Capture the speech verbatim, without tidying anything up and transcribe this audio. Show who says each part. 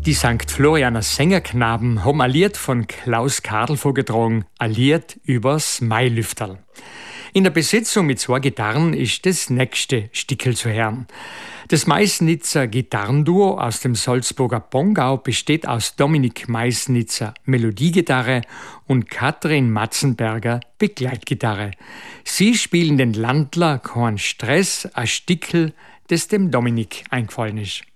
Speaker 1: Die Sankt Florianer Sängerknaben haben ein Lied von Klaus Kadel vorgetragen, ein Lied übers Mailüfterl. In der Besetzung mit zwei Gitarren ist das nächste Stickel zu hören. Das Meißnitzer Gitarrenduo aus dem Salzburger Pongau besteht aus Dominik Meißnitzer Melodiegitarre und Katrin Matzenberger Begleitgitarre. Sie spielen den Landler Kein Stress, ein Stickel, das dem Dominik eingefallen ist.